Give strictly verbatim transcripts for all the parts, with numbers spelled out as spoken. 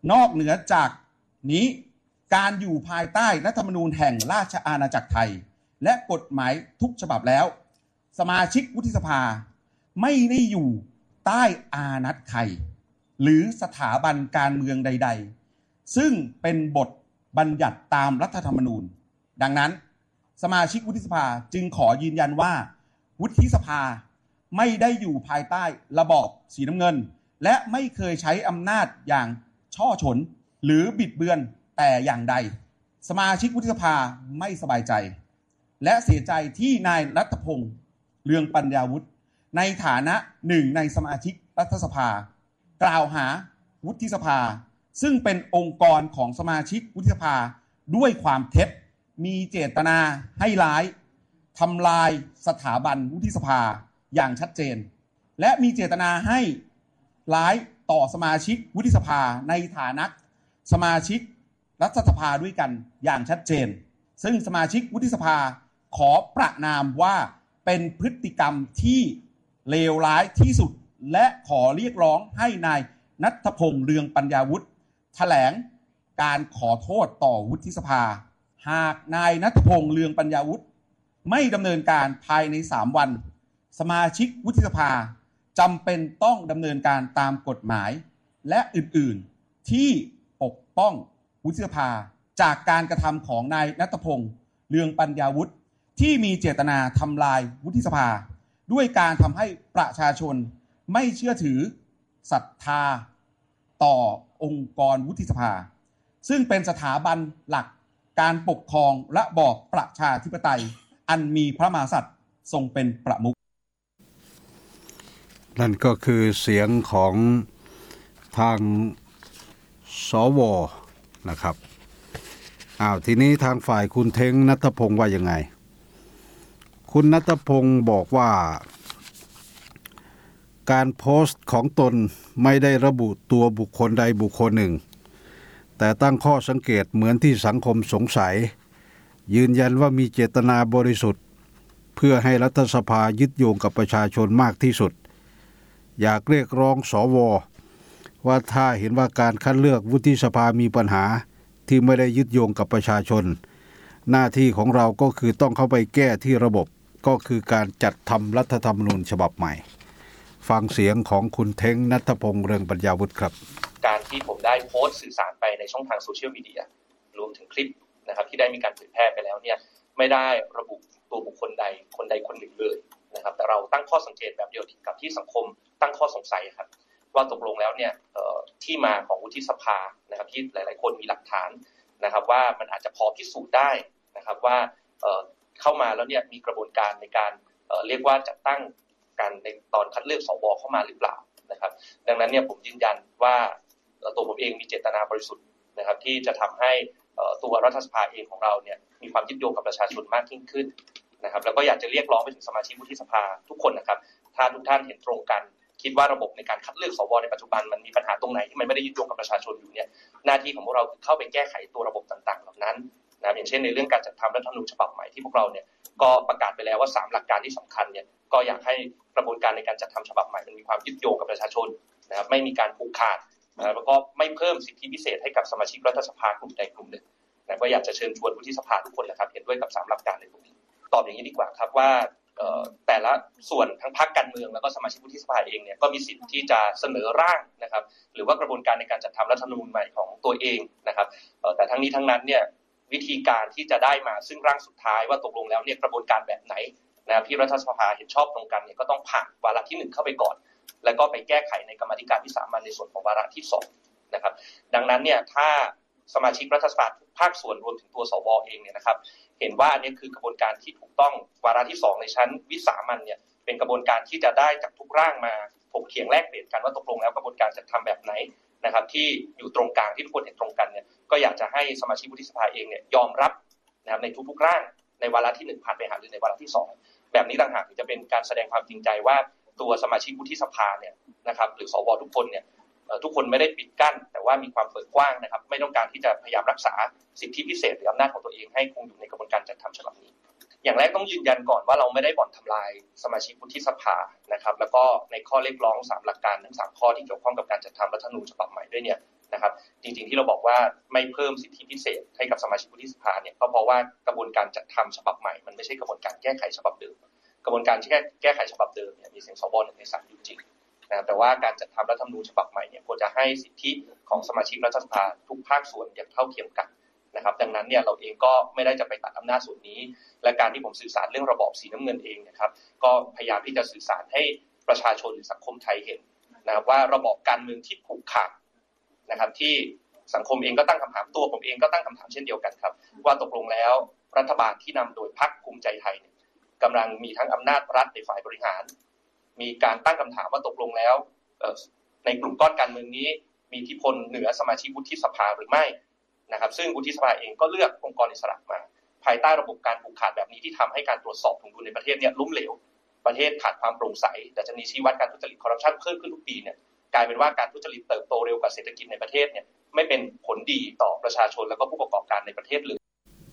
นอกเหนือจากนี้การอยู่ภายใต้รัฐธรรมนูญแห่งราชอาณาจักรไทยและกฎหมายทุกฉบับแล้วสมาชิกวุฒิสภาไม่ได้อยู่ใต้อานัตใครหรือสถาบันการเมืองใดๆซึ่งเป็นบทบัญญัติตามรัฐธรรมนูญดังนั้นสมาชิกวุฒิสภาจึงขอยืนยันว่าวุฒิสภาไม่ได้อยู่ภายใต้ระบอบสีน้ำเงินและไม่เคยใช้อำนาจอย่างช่อฉนหรือบิดเบือนแต่อย่างใดสมาชิกวุฒิสภาไม่สบายใจและเสียใจที่นายณัฐพงษ์เรืองปัญญาวุฒิในฐานะหนึ่งในสมาชิกรัฐสภากล่าวหาวุฒิสภาซึ่งเป็นองค์กรของสมาชิกวุฒิสภาด้วยความเท็จมีเจตนาให้ร้ายทำลายสถาบันวุฒิสภาอย่างชัดเจนและมีเจตนาให้ร้ายต่อสมาชิกวุฒิสภาในฐานะสมาชิกรัฐสภาด้วยกันอย่างชัดเจนซึ่งสมาชิกวุฒิสภาขอประณามว่าเป็นพฤติกรรมที่เลวร้ายที่สุดและขอเรียกร้องให้นายณัฐพงษ์เรืองปัญญาวุฒิแถลงการขอโทษต่อวุฒิสภาหากนายณัฐพงษ์เรืองปัญญาวุฒิไม่ดำเนินการภายในสามวันสมาชิกวุฒิสภาจำเป็นต้องดำเนินการตามกฎหมายและอื่นๆที่ปกป้องวุฒิสภาจากการกระทำของนายณัฐพงษ์เรืองปัญญาวุฒิที่มีเจตนาทำลายวุฒิสภาด้วยการทำให้ประชาชนไม่เชื่อถือศรัทธาต่อองค์กรวุฒิสภาซึ่งเป็นสถาบันหลักการปกครองระบอบประชาธิปไตยอันมีพระมหากษัตริย์ทรงเป็นประมุขนั่นก็คือเสียงของทางสวนะครับอ้าวทีนี้ทางฝ่ายคุณเท้งณัฐพงษ์ว่ายังไงคุณณัฐพงษ์บอกว่าการโพสต์ของตนไม่ได้ระบุตัวบุคคลใดบุคคลหนึ่งแต่ตั้งข้อสังเกตเหมือนที่สังคมสงสัยยืนยันว่ามีเจตนาบริสุทธิ์เพื่อให้รัฐสภายึดโยงกับประชาชนมากที่สุดอยากเรียกร้องสวว่าถ้าเห็นว่าการคัดเลือกวุฒิสภามีปัญหาที่ไม่ได้ยึดโยงกับประชาชนหน้าที่ของเราก็คือต้องเข้าไปแก้ที่ระบบก็คือการจัดทำรัฐธรรมนูญฉบับใหม่ฟังเสียงของคุณเท้งณัฐพงษ์เรืองปัญญาวุฒิครับการที่ผมได้โพสต์สื่อสารไปในช่องทางโซเชียลมีเดียรวมถึงคลิปนะครับที่ได้มีการเผยแพร่ไปแล้วเนี่ยไม่ได้ระบุตัวบุคคลใดคนใดคนหนึ่งเลยนะครับแต่เราตั้งข้อสังเกตแบบเดียวกับที่สังคมตั้งข้อสงสัยครับว่าตกลงแล้วเนี่ยที่มาของวุฒิสภานะครับที่หลายๆคนมีหลักฐานนะครับว่ามันอาจจะพอพิสูจน์ได้นะครับว่าเข้ามาแล้วเนี่ยมีกระบวนการในการเรียกว่าจัดตั้งการในตอนคัดเลือกสวเข้ามาหรือเปล่านะครับดังนั้นเนี่ยผมยืนยันว่าตัวผมเองมีเจตนาบริสุทธิ์นะครับที่จะทำให้ตัวรัฐสภาเองของเราเนี่ยมีความยึดโยงกับประชาชนมากยิ่งขึ้นนะครับแล้วก็อยากจะเรียกร้องไปถึงสมาชิกวุฒิสภาทุกคนนะครับถ้าทุกท่านเห็นตรงกันคิดว่าระบบในการคัดเลือกสวในปัจจุบันมันมีปัญหาตรงไหนที่มันไม่ได้ยึดโยงกับประชาชนอยู่เนี่ยหน้าที่ของพวกเราคือเข้าไปแก้ไขตัวระบบต่างๆเหล่านั้นนะอย่างเช่นในเรื่องการจัดทำรัฐธรรมนูญฉบับใหม่ที่พวกเราเนี่ยก็ประกาศไปแล้วว่าสามหลักการที่สำคัญเนี่ยก็อยากให้กระบวนการในการจัดทำฉบับใหม่มันมีความยึดโยงกับประชาชนนะครับไม่มีการผูกขาดนะแล้วก็ไม่เพิ่มสิทธิพิเศษให้กับสมาชิกรัฐสภากลุ่มใดกลุ่มหนึ่งนะก็อยากจะเชิญชวนวุฒิสภาทุกคนนะครับเห็นด้วยกับสามหลักการในตรงนี้ตอบอย่างนี้ดีกว่าครับว่าแต่ละส่วนทั้งพรรคการเมืองแล้วก็สมาชิกวุฒิสภาเองเนี่ยก็มีสิทธิ์ที่จะเสนอร่างนะครับหรือว่ากระบวนการในการจัดทำรัฐธรรมนูญใหม่ของตัวเองนะครับแต่ทั้งนี้ทั้งนั้นเนี่ยวิธีการที่จะได้มาซึ่งร่างสุดท้ายว่าตกลงแล้วเนี่ยกระบวนการแบบไหนนะครับที่รัฐสภาเห็นชอบตรงกันเนี่ยก็ต้องผ่านวาระที่หนึ่งเข้าไปก่อนแล้วก็ไปแก้ไขในกรรมาธิการวิสามัญในส่วนของวาระที่สองนะครับดังนั้นเนี่ยถ้าสมาชิกรัฐสภาทุกภาคส่วนรวมถึงตัวสวเองเนี่ยนะครับเห็นว่าอันนี้คือกระบวนการที่ถูกต้องวาระที่สองในชั้นวิสามัญเนี่ยเป็นกระบวนการที่จะได้จากทุกร่างมาถกเถียงแลกเปลี่ยนกันว่าตกลงแล้วกระบวนการจะทำแบบไหนนะครับที่อยู่ตรงกลางที่ทุกคนเห็นตรงกันเนี่ยก็อยากจะให้สมาชิกวุฒิสภาเองเนี่ยยอมรับนะครับในทุกๆร่างในวาระที่หนึ่งผ่านไปหารือในวาระที่สองแบบนี้ต่างหากถึงจะเป็นการแสดงความจริงใจว่าตัวสมาชิกวุฒิสภาเนี่ยนะครับหรือสวทุกคนเนี่ยทุกคนไม่ได้ปิดกั้นแต่ว่ามีความเปิดกว้างนะครับไม่ต้องการที่จะพยายามรักษาสิทธิพิเศษหรืออำนาจของตัวเองให้คงอยู่ในกระบวนการจัดทำฉบับนี้อย่างแรกต้องยืนยันก่อนว่าเราไม่ได้บ่อนทำลายสมาชิกวุฒิสภานะครับแล้วก็ในข้อเรียกร้องสามหลักการทั้งสามข้อที่เกี่ยวข้องกับการจัดทำรัฐธรรมนูญฉบับใหม่ด้วยเนี่ยนะครับจริงๆที่เราบอกว่าไม่เพิ่มสิทธิพิเศษให้กับสมาชิกวุฒิสภาเนี่ยก็เพราะว่ากระบวนการจัดทำฉบับใหม่มันไม่ใช่กระบวนการแก้ไขฉบับเดิมกระบวนการแก้แก้ไขฉบับเดิมเนี่ยมีเสียงสวหนึ่งในสามอยู่จริงนะแต่ว่าการจัดทำรัฐธรรมนูญฉบับใหม่เนี่ยควรจะให้สิทธิของสมาชิกรัฐสภาทุกภาคส่วนอย่างเท่าเทียมกันนะครับดังนั้นเนี่ยเราเองก็ไม่ได้จะไปตัดอำนาจส่วนนี้และการที่ผมสื่อสารเรื่องระบอบสีน้ำเงินเองนะครับก็พยายามที่จะสื่อสารให้ประชาชนหรือสังคมไทยเห็นนะว่าระบอบการเมืองที่ผูกขาดนะครับที่สังคมเองก็ตั้งคำถามตัวผมเองก็ตั้งคำถามเช่นเดียวกันครับว่าตกลงแล้วรัฐบาลที่นำโดยพรรคภูมิใจไทยเนี่ยกำลังมีทั้งอำนาจรัฐในฝ่ายบริหารมีการตั้งคำถามว่าตกลงแล้วในกลุ่มก้อนการเมืองนี้มีอิทธิพลเหนือสมาชิกวุฒิสภาหรือไม่นะครับซึ่งวุฒิสภาเองก็เลือกองค์กรอิสระมาภายใต้ระบบการผูกขาดแบบนี้ที่ทำให้การตรวจสอบถวงดุลในประเทศเนี่ยล้มเหลวประเทศขาดความโปร่งใสแต่จะมีชี้วัดการทุจริตคอร์รัปชันเพิ่มขึ้นทุกปีเนี่ยกลายเป็นว่าการทุจริตเติบโตเร็วกว่าเศรษฐกิจในประเทศเนี่ยไม่เป็นผลดีต่อประชาชนและก็ผู้ประกอบการในประเทศเลย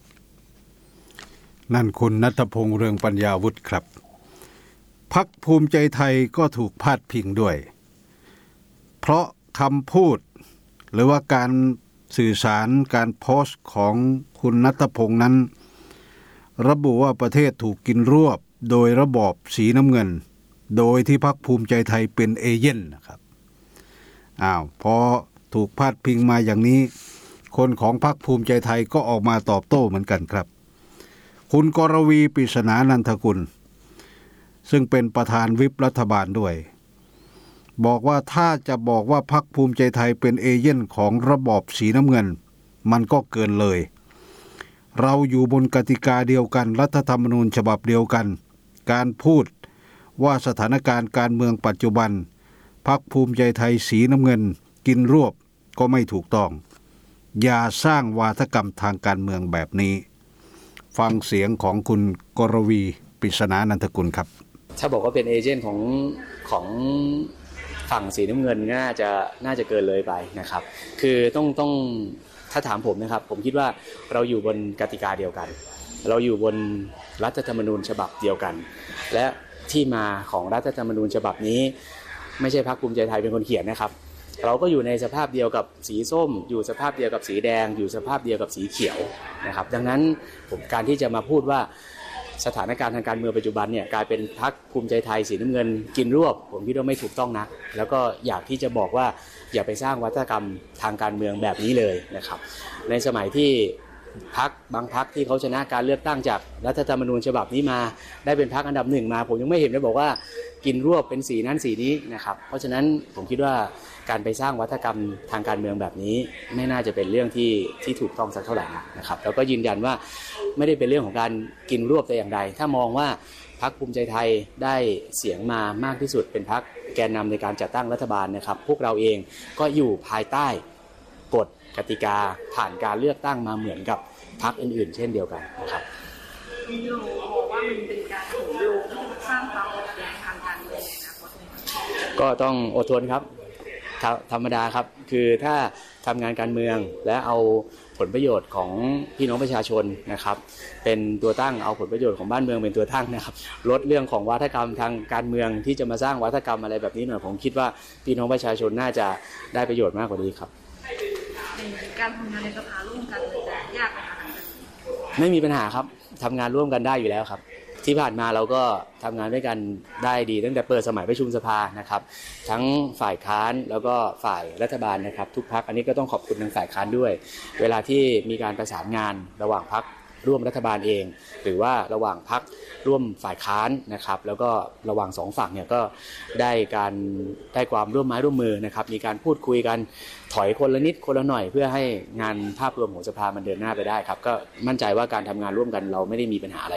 นั่นคุณณัฐพงษ์เรืองปัญญาวุฒิครับพรรคภูมิใจไทยก็ถูกพาดพิงด้วยเพราะคำพูดหรือว่าการสื่อสารการโพสต์ของคุณณัฐพงษ์นั้นระบุว่าประเทศถูกกินรวบโดยระบอบสีน้ำเงินโดยที่พรรคภูมิใจไทยเป็นเอเย่นนะครับอ้าวพอถูกพาดพิงมาอย่างนี้คนของพรรคภูมิใจไทยก็ออกมาตอบโต้เหมือนกันครับคุณกรวีปริศนานันทกุลซึ่งเป็นประธานวิปรัฐบาลด้วยบอกว่าถ้าจะบอกว่าพรรคภูมิใจไทยเป็นเอเย่นของระบอบสีน้ำเงินมันก็เกินเลยเราอยู่บนกติกาเดียวกันรัฐธรรมนูญฉบับเดียวกันการพูดว่าสถานการณ์การเมืองปัจจุบันพรรคภูมิใจไทยสีน้ำเงินกินรวบก็ไม่ถูกต้องอย่าสร้างวาทกรรมทางการเมืองแบบนี้ฟังเสียงของคุณกรวีปริศนานันทกุลครับถ้าบอกว่าเป็นเอเจนต์ของของฝั่งสีน้ำเงินน่าจะน่าจะเกินเลยไปนะครับคือต้องต้องถ้าถามผมนะครับผมคิดว่าเราอยู่บนกติกาเดียวกันเราอยู่บนรัฐธรรมนูญฉบับเดียวกันและที่มาของรัฐธรรมนูญฉบับนี้ไม่ใช่พรรคภูมิใจไทยเป็นคนเขียนนะครับเราก็อยู่ในสภาพเดียวกับสีส้มอยู่สภาพเดียวกับสีแดงอยู่สภาพเดียวกับสีเขียวนะครับดังนั้นผมการที่จะมาพูดว่าสถานการณ์ทางการเมืองปัจจุบันเนี่ยกลายเป็นพรรคภูมิใจไทยสีน้ำเงินกินรวบผมคิดว่าไม่ถูกต้องนักแล้วก็อยากที่จะบอกว่าอย่าไปสร้างวัฒกรรมทางการเมืองแบบนี้เลยนะครับในสมัยที่พรรคบางพรรคที่เขาชนะการเลือกตั้งจากรัฐธรรมนูญฉบับนี้มาได้เป็นพรรคอันดับหนึ่งมาผมยังไม่เห็นได้บอกว่ากินรวบเป็นสีนั้นสีนี้นะครับเพราะฉะนั้นผมคิดว่าการไปสร้างวัฒกรรมทางการเมืองแบบนี้ไม่น่าจะเป็นเรื่องที่ที่ถูกต้องสักเท่าไหร่นะครับแล้วก็ยืนยันว่าไม่ได้เป็นเรื่องของการกินรวบแต่อย่างใดถ้ามองว่าพรรคภูมิใจไทยได้เสียงมามากที่สุดเป็นพรรคแกนนำในการจัดตั้งรัฐบาลนะครับพวกเราเองก็อยู่ภายใต้กฎกติกาผ่านการเลือกตั้งมาเหมือนกับพรรคอื่นๆเช่นเดียวกันนะครับมีโลมองว่ามันเป็นการโหมโลงสร้างความขัดแย้งทางการเมืองในอนาคตก็ต้องอดทนครับธรรมดาครับคือถ้าทำงานการเมืองและเอาผลประโยชน์ของพี่น้องประชาชนนะครับเป็นตัวตั้งเอาผลประโยชน์ของบ้านเมืองเป็นตัวตั้งนะครับลดเรื่องของวาทกรรมทางการเมืองที่จะมาสร้างวาทกรรมอะไรแบบนี้หน่อยผมคิดว่าพี่น้องประชาชนน่าจะได้ประโยชน์มากกว่านี้ครับการทำงานในสภาร่วมกันจะยากไหมคะไม่มีปัญหาครับทำงานร่วมกันได้อยู่แล้วครับที่ผ่านมาเราก็ทำงานด้วยกันได้ดีตั้งแต่เปิดสมัยประชุมสภานะครับทั้งฝ่ายค้านแล้วก็ฝ่ายรัฐบาลนะครับทุกพรรคอันนี้ก็ต้องขอบคุณทางฝ่ายค้านด้วยเวลาที่มีการประสานงานระหว่างพรรคร่วมรัฐบาลเองหรือว่าระหว่างพรรคร่วมฝ่ายค้านนะครับแล้วก็ระหว่างสองฝั่งเนี่ยก็ได้การได้ความร่วมไม้ร่วมมือนะครับมีการพูดคุยกันถอยคนละนิดคนละหน่อยเพื่อให้งานภาพรวมของสภามันเดินหน้าไปได้ครับก็มั่นใจว่าการทำงานร่วมกันเราไม่ได้มีปัญหาอะไร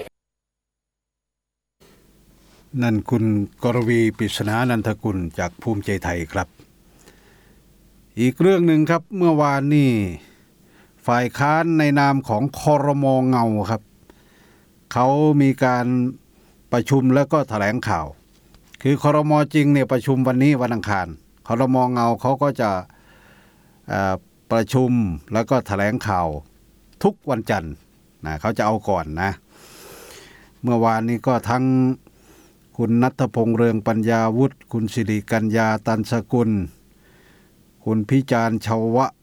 นั่นคุณกรวีปริศนานันทกุลจากภูมิใจไทยครับอีกเรื่องหนึ่งครับเมื่อวานนี้ฝ่ายค้านในนามของครม.เงาครับเขามีการประชุมแล้วก็แถลงข่าวคือครม.จริงเนี่ยประชุมวันนี้วันอังคารครม.เงาเขาก็จะประชุมแล้วก็แถลงข่าวทุกวันจันทร์นะเขาจะเอาก่อนนะเมื่อวานนี้ก็ทั้งคุณณัฐพงษ์เรืองปัญญาวุฒิคุณสิริกัญญาตันสกุลคุณพิจารณ์ชาว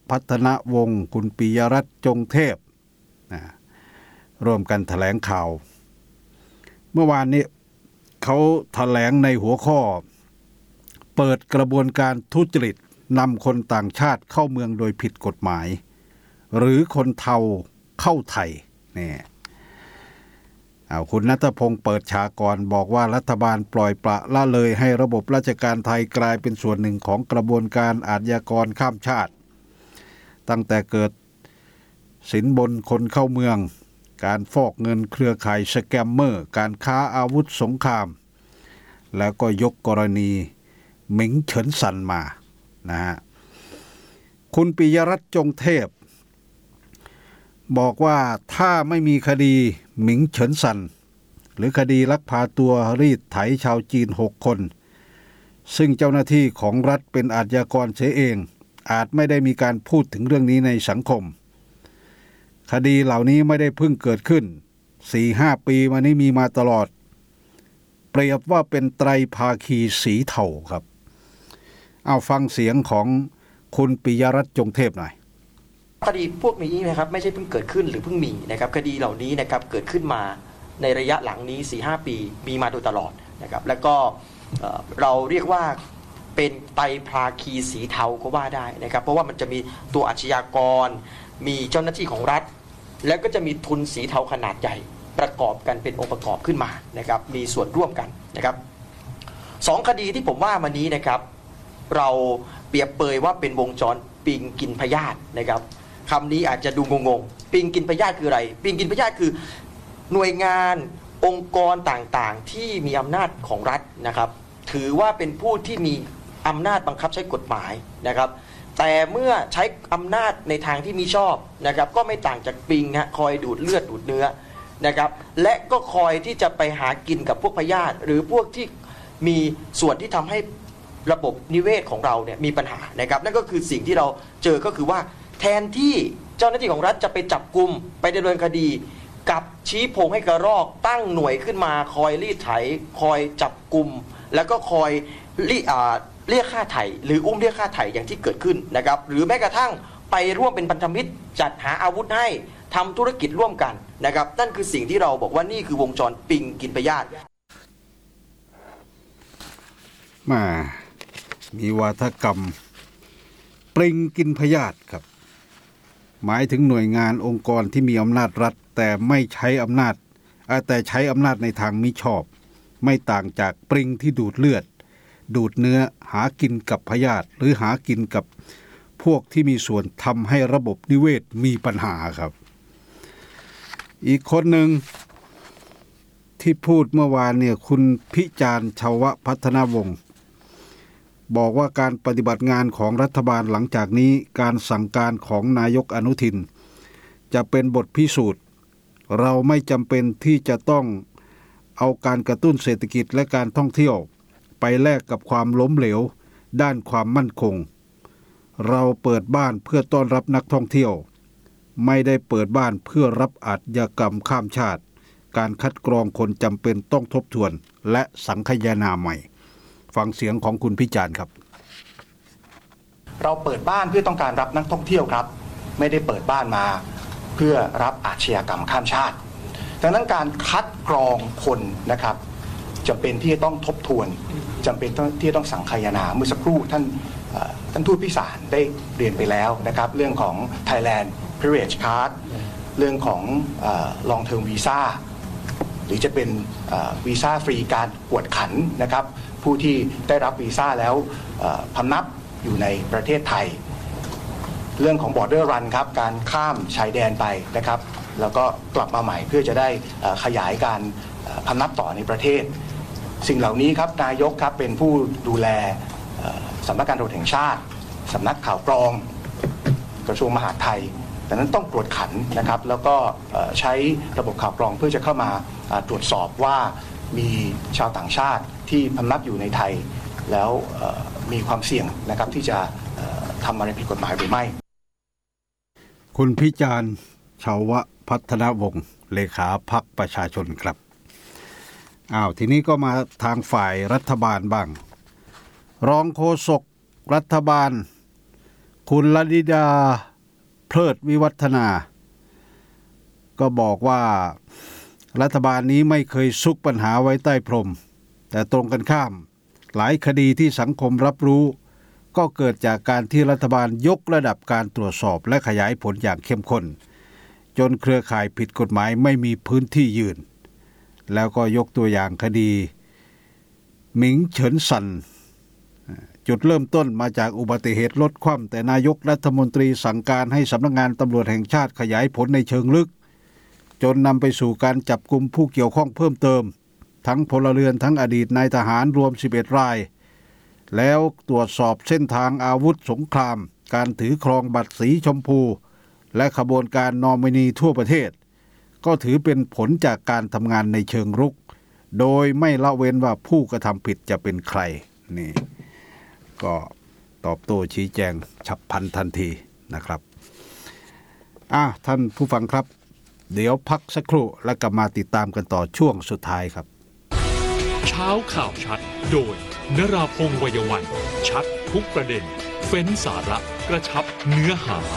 พัฒนวงศ์คุณปิยรัตน์จงเทพนะร่วมกันแถลงข่าวเมื่อวานนี้เขาแถลงในหัวข้อเปิดกระบวนการทุจริตนำคนต่างชาติเข้าเมืองโดยผิดกฎหมายหรือคนเทาเข้าไทยนี่เอาคุณณัฐพงศ์เปิดฉากก่อนบอกว่ารัฐบาลปล่อยปละละเลยให้ระบบราชการไทยกลายเป็นส่วนหนึ่งของกระบวนการอาชญากรข้ามชาติตั้งแต่เกิดสินบนคนเข้าเมืองการฟอกเงินเครือข่ายสแกมเมอร์การค้าอาวุธสงครามแล้วก็ยกกรณีหมิงเฉินซันมานะฮะคุณปิยรัตน์จงเทพบอกว่าถ้าไม่มีคดีหมิงเฉินซันหรือคดีลักพาตัวรีดไถชาวจีนหกคนซึ่งเจ้าหน้าที่ของรัฐเป็นอาชญากรเสียเองอาจไม่ได้มีการพูดถึงเรื่องนี้ในสังคมคดีเหล่านี้ไม่ได้เพิ่งเกิดขึ้น สี่ห้า ปีมานี้มีมาตลอดเปรียบว่าเป็นไตรภาคีสีเทาครับเอาฟังเสียงของคุณปิยรัตน์จงเทพหน่อยคดีพวกนี้นะครับไม่ใช่เพิ่งเกิดขึ้นหรือเพิ่งมีนะครับคดีเหล่านี้นะครับเกิดขึ้นมาในระยะหลังนี้ สี่ห้า ปีมีมาโดยตลอดนะครับแล้วก็เราเรียกว่าเป็นไตรภาคีสีเทาก็ว่าได้นะครับเพราะว่ามันจะมีตัวอาชญากรมีเจ้าหน้าที่ของรัฐแล้วก็จะมีทุนสีเทาขนาดใหญ่ประกอบกันเป็นองค์ประกอบขึ้นมานะครับมีส่วนร่วมกันนะครับสองคดีที่ผมว่ามานี้นะครับเราเปรียบเปยว่าเป็นวงจรปิงกินพยาธินะครับคำนี้อาจจะดูงงๆปิงกินพยาธิคืออะไรปิงกินพยาธิคือหน่วยงานองค์กรต่างๆที่มีอำนาจของรัฐนะครับถือว่าเป็นผู้ที่มีอำนาจบังคับใช้กฎหมายนะครับแต่เมื่อใช้อำนาจในทางที่มิชอบนะครับก็ไม่ต่างจากปิงฮะคอยดูดเลือดดูดเนื้อนะครับและก็คอยที่จะไปหากินกับพวกพยาธิหรือพวกที่มีส่วนที่ทำให้ระบบนิเวศของเราเนี่ยมีปัญหานะครับนั่นก็คือสิ่งที่เราเจอก็คือว่าแทนที่เจ้าหน้าที่ของรัฐจะไปจับกุมไปดำเนินคดีกับชี้โพงให้กระรอกตั้งหน่วยขึ้นมาคอยรีดไถคอยจับกุมแล้วก็คอยรีอ่าเรียกค่าไถ่หรืออุ้มเรียกค่าไถ่อย่างที่เกิดขึ้นนะครับหรือแม้กระทั่งไปร่วมเป็นพันธมิตรจัดหาอาวุธให้ทำธุรกิจร่วมกันนะครับนั่นคือสิ่งที่เราบอกว่านี่คือวงจรปิงกินพยาธิมามีวาทกรรมปริงกินพยาธิครับหมายถึงหน่วยงานองค์กรที่มีอำนาจรัฐแต่ไม่ใช้อำนาจแต่ใช้อำนาจในทางมิชอบไม่ต่างจากปริงที่ดูดเลือดดูดเนื้อหากินกับพยาธิหรือหากินกับพวกที่มีส่วนทำให้ระบบนิเวศมีปัญหาครับอีกคนหนึ่งที่พูดเมื่อวานเนี่ยคุณพิจารณ์ชาวพัฒนวงศ์บอกว่าการปฏิบัติงานของรัฐบาลหลังจากนี้การสั่งการของนายกอนุทินจะเป็นบทพิสูจน์เราไม่จำเป็นที่จะต้องเอาการกระตุ้นเศรษฐกิจและการท่องเที่ยวไปแลกกับความล้มเหลวด้านความมั่นคงเราเปิดบ้านเพื่อต้อนรับนักท่องเที่ยวไม่ได้เปิดบ้านเพื่อรับอาชญากรรมข้ามชาติการคัดกรองคนจำเป็นต้องทบทวนและสังคายนาใหม่ฟังเสียงของคุณพิจารณ์ครับเราเปิดบ้านเพื่อต้องการรับนักท่องเที่ยวครับไม่ได้เปิดบ้านมาเพื่อรับอาชญากรรมข้ามชาติดังนั้นการคัดกรองคนนะครับจำเป็นที่จะต้องทบทวนจำเป็นที่จะต้องสังคายนาเมื่อสักครู่ท่านท่านทูตพิสารได้เรียนไปแล้วนะครับเรื่องของ Thailand Privilege Card เรื่องของ Long Term Visa หรือจะเป็นวีซ่าฟรีการกวดขันนะครับผู้ที่ได้รับวีซ่าแล้วพำนับอยู่ในประเทศไทยเรื่องของ Border Run ครับการข้ามชายแดนไปนะครับแล้วก็กลับมาใหม่เพื่อจะได้ขยายการพำนับต่อในประเทศสิ่งเหล่านี้ครับนายกครับเป็นผู้ดูแลสำนักงานตำรวจแห่งชาติสำนักข่าวกรองกระทรวงมหาดไทยดังนั้นต้องตรวจขันนะครับแล้วก็ใช้ระบบข่าวกรองเพื่อจะเข้ามาตรวจสอบว่ามีชาวต่างชาติที่พำนับอยู่ในไทยแล้วมีความเสี่ยงนะครับที่จะทำอะไรผิดกฎหมายหรือไม่คุณพิจารณ์ชาวพัฒนวงศ์เลขาพรรคประชาชนครับอ้าวทีนี้ก็มาทางฝ่ายรัฐบาลบ้างรองโฆษกรัฐบาลคุณลลิดาเพลิดวิวัฒนาก็บอกว่ารัฐบาลนี้ไม่เคยซุกปัญหาไว้ใต้พรมแต่ตรงกันข้ามหลายคดีที่สังคมรับรู้ก็เกิดจากการที่รัฐบาลยกระดับการตรวจสอบและขยายผลอย่างเข้มข้นจนเครือข่ายผิดกฎหมายไม่มีพื้นที่ยืนแล้วก็ยกตัวอย่างคดีหมิงเฉินซันจุดเริ่มต้นมาจากอุบัติเหตุรถคว่ำแต่นายกรัฐมนตรีสั่งการให้สำนักงานตำรวจแห่งชาติขยายผลในเชิงลึกจนนำไปสู่การจับกุมผู้เกี่ยวข้องเพิ่มเติมทั้งพลเรือนทั้งอดีตนายทหารรวมสิบเอ็ดรายแล้วตรวจสอบเส้นทางอาวุธสงครามการถือครองบัตรสีชมพูและขบวนการนอมินีทั่วประเทศก็ถือเป็นผลจากการทำงานในเชิงรุกโดยไม่ละเว้นว่าผู้กระทำผิดจะเป็นใครนี่ก็ตอบโต้ชี้แจงฉับพลันทันทีนะครับอ่ะท่านผู้ฟังครับเดี๋ยวพักสักครู่แล้วกลับมาติดตามกันต่อช่วงสุดท้ายครับเช้าข่าวชัดโดยนราพงษ์วัยวันชัดทุกประเด็นเฟ้นสาระกระชับเนื้อหา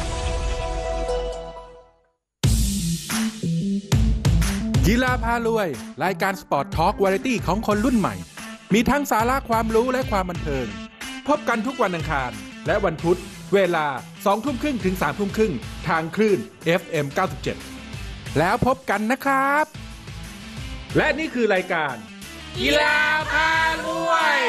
กีฬาพารวยรายการสปอร์ตทอล์กวาไรตี้ของคนรุ่นใหม่มีทั้งสาระความรู้และความบันเทิงพบกันทุกวันอังคารและวันพุธเวลา สองทุ่มครึ่ง ถึง สามทุ่มครึ่งทางคลื่น เอฟ เอ็ม เก้าสิบเจ็ด แล้วพบกันนะครับและนี่คือรายการกีฬาพารวย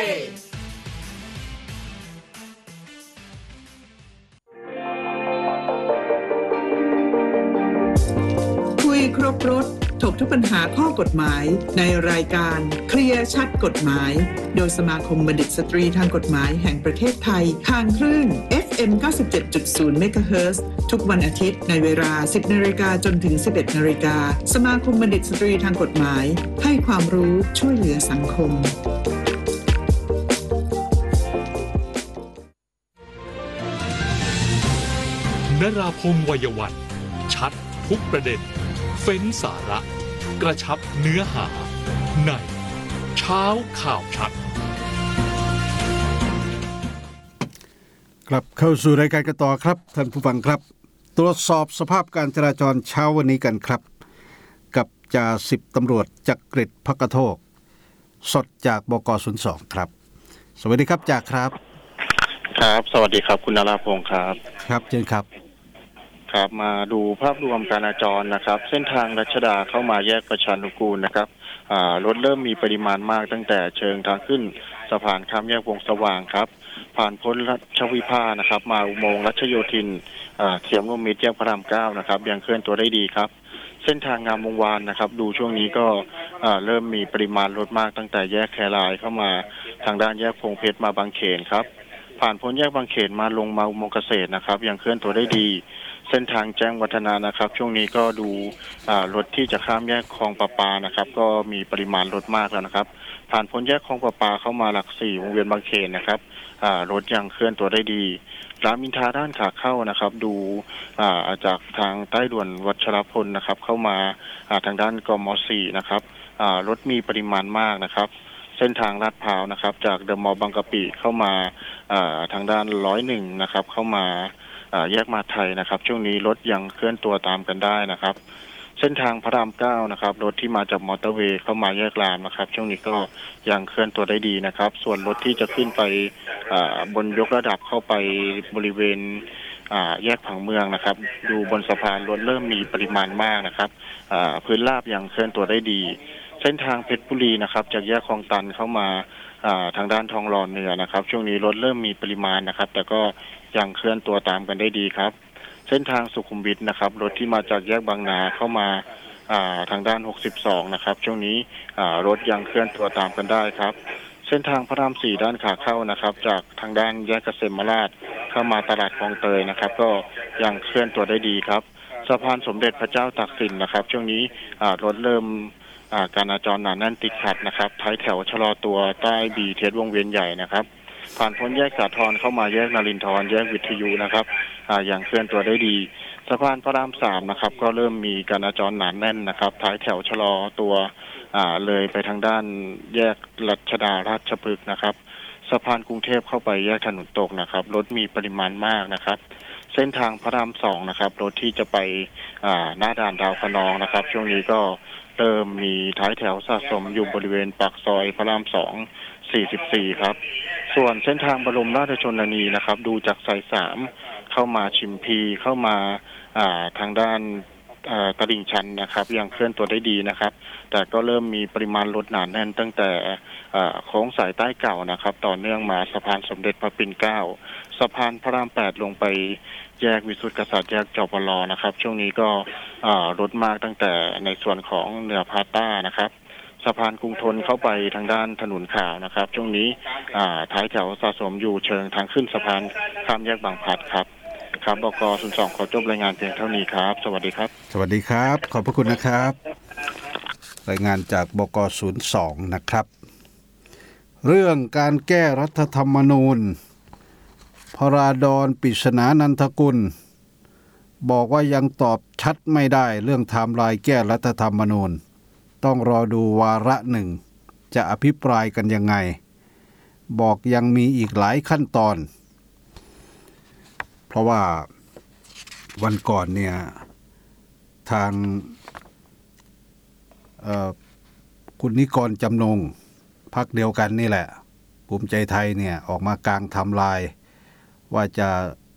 คุยครบรถถกทุกปัญหาข้อกฎหมายในรายการเคลียร์ชัดกฎหมายโดยสมาคมบัณฑิตสตรีทางกฎหมายแห่งประเทศไทยทางคลื่น เอฟ เอ็ม เก้าสิบเจ็ดจุดศูนย์ เมกะเฮิรตซ์ ทุกวันอาทิตย์ในเวลา สิบนาฬิกาจนถึง สิบเอ็ดนาฬิกาสมาคมบัณฑิตสตรีทางกฎหมายให้ความรู้ช่วยเหลือสังคมนราพงษ์วัยวันชัดทุกประเด็นเฟ้นสาระกระชับเนื้อหาในเช้าข่าวชัดกลับเข้าสู่รายการกันต่อครับท่านผู้ฟังครับตรวจสอบสภาพการจราจรเช้าวันนี้กันครับกับจ่าสิบตำรวจจักริดภักโทกสดจากบก.ศูนย์สองครับสวัสดีครับจ่าครับครับสวัสดีครับคุณนราพงษ์ครับครับเชิญครับครับมาดูภาพรวมการจราจรนะครับเส้นทางรัชดาเข้ามาแยกประชานุกูลนะครับรถเริ่มมีปริมาณมากตั้งแต่เชิงทางขึ้นสะพานข้ามแยกวงสว่างครับผ่านพ้นรัชวิภานะครับมาอุโมงค์รัชโยธินเสียมร่วมมิตรแยกพระรามเก้านะครับยังเคลื่อนตัวได้ดีครับเส้นทางงามวงวานนะครับดูช่วงนี้ก็เริ่มมีปริมาณรถมากตั้งแต่แยกแครายเข้ามาทางด้านแยกพงเพชรมาบางเขนครับผ่านพ้นแยกบางเขนมาลงมาอุโมงค์เกษตรนะครับยังเคลื่อนตัวได้ดีเส้นทางแจ้งวัฒนานะครับช่วงนี้ก็ดูรถที่จะข้ามแยกคลองประปานะครับก็มีปริมาณรถมากแล้วนะครับผ่านพ้นแยกคลองประปาเข้ามาหลักสี่วงเวียนบางเขนนะครับรถยังเคลื่อนตัวได้ดีรามอินทราด้านขาเข้านะครับดูจากทางใต้ด่วนวัชรพลนะครับเข้ามาทางด้านกม.สี่นะครับรถมีปริมาณมากนะครับเส้นทางลาดพร้าวนะครับจากเดอะมอลล์บางกะปิเข้ามาทางด้านร้อยหนึ่งนะครับเข้ามาแยกมาไทยนะครับช่วงนี้รถยังเคลื่อนตัวตามกันได้นะครับเส้นทางพระรามเก้านะครับรถที่มาจากมอเตอร์เวย์เข้ามาแยกรามนะครับช่วงนี้ก็ยังเคลื่อนตัวได้ดีนะครับส่วนรถที่จะขึ้นไปบนยกระดับเข้าไปบริเวณแยกผังเมืองนะครับดูบนสะพานรถเริ่มมีปริมาณมากนะครับพื้นราบยังเคลื่อนตัวได้ดีเส้นทางเพชรบุรีนะครับจากแยกคลองตันเข้ามาทางด้านทองหล่อเหนือนะครับช่วงนี้รถเริ่มมีปริมาณนะครับแต่ก็ยังเคลื่อนตัวตามกันได้ดีครับเส้นทางสุขุมวิทนะครับรถที่มาจากแยกบางนาเข้ามาทางด้านหกสิบสองนะครับช่วงนี้รถยังเคลื่อนตัวตามกันได้ครับเส้นทางพระรามสี่ด้านขาเข้านะครับจากทางด้านแยกเกษมราชเข้ามาตลาดคลองเตยนะครับก็ยังเคลื่อนตัวได้ดีครับสะพานสมเด็จพระเจ้าตากสินนะครับช่วงนี้รถเริ่มการจราจรหนาแน่นติดขัดนะครับท้ายแถวชะลอตัวใต้บีเทสวงเวียนใหญ่นะครับผ่านพ้นแยกสาทรเข้ามาแยกนรินทร์แยกวิทยุนะครับอย่างเคลื่อนตัวได้ดีสะพานพระรามสามนะครับก็เริ่มมีการจราจรหนาแน่นนะครับท้ายแถวชะลอตัวเลยไปทางด้านแยกรัชดาราชพฤกษ์นะครับสะพานกรุงเทพเข้าไปแยกถนนตกนะครับรถมีปริมาณมากนะครับเส้นทางพระรามสองนะครับรถที่จะไปหน้าด่านดาวคะนองนะครับช่วงนี้ก็เริ่มมีท้ายแถวสะสมอยู่บริเวณปากซอยพระรามสองสี่สิบสี่ครับส่วนเส้นทางบรมราชชนนีนะครับดูจากสายสามเข้ามาชิมพีเข้ามาทางด้านตลิ่งชันนะครับยังเคลื่อนตัวได้ดีนะครับแต่ก็เริ่มมีปริมาณรถหนาแน่นตั้งแต่โค้งสายใต้เก่านะครับต่อเนื่องมาสะพานสมเด็จพระปิ่นเกล้าสะพานพระรามแปดลงไปแยกวิสุทธิกษัตริย์แยกจปรนะครับช่วงนี้ก็รถมากตั้งแต่ในส่วนของเหนือพาต้านะครับสะพานกรุงทนเข้าไปทางด้านถนนข่าวนะครับช่วงนี้ท้ายแถวสะสมอยู่เชิงทางขึ้นสะพานข้ามแยกบางพลัดครับครับบก.ศูนย์สองขอจบรายงานเพียงเท่านี้ครับสวัสดีครับสวัสดีครับขอบพระคุณนะครับรายงานจากบก.ศูนย์สองนะครับเรื่องการแก้รัฐธรรมนูญพราดอนปริศนานันทกุลบอกว่ายังตอบชัดไม่ได้เรื่องไทม์ไลน์แก้รัฐธรรมนูญต้องรอดูวาระหนึ่งจะอภิปรายกันยังไงบอกยังมีอีกหลายขั้นตอนเพราะว่าวันก่อนเนี่ยทางคุณนิกรจำนงพรรคเดียวกันนี่แหละภูมิใจไทยเนี่ยออกมากลางไทม์ไลน์ว่าจะ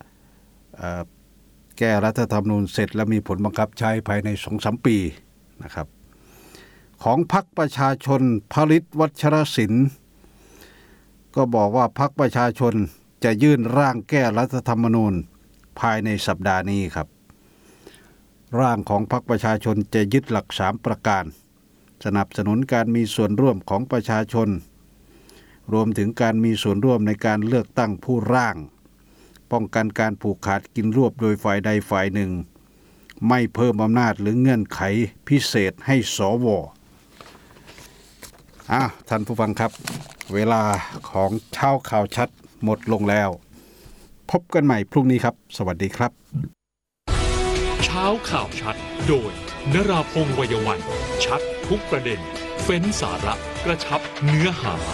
แก้รัฐธรรมนูญเสร็จและมีผลบังคับใช้ภายใน สองถึงสาม ปีนะครับของพรรคประชาชนพฤทธิ์วัชรศิลป์ก็บอกว่าพรรคประชาชนจะยื่นร่างแก้รัฐธรรมนูญภายในสัปดาห์นี้ครับร่างของพรรคประชาชนจะยึดหลักสามประการสนับสนุนการมีส่วนร่วมของประชาชนรวมถึงการมีส่วนร่วมในการเลือกตั้งผู้ร่างป้องกันการผูกขาดกินรวบโดยฝ่ายใดฝ่ายหนึ่งไม่เพิ่มอำนาจหรือเงื่อนไขพิเศษให้สวอ่ะท่านผู้ฟังครับเวลาของเช้าข่าวชัดหมดลงแล้วพบกันใหม่พรุ่งนี้ครับสวัสดีครับเช้าข่าวชัดโดยนราพงษ์ วัยวันชัดทุกประเด็นเฟ้นสาระกระชับเนื้อหา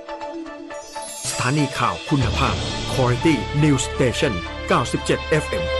สถานีข่าวคุณภาพ Quality News Station เก้าสิบเจ็ด เอฟ เอ็ม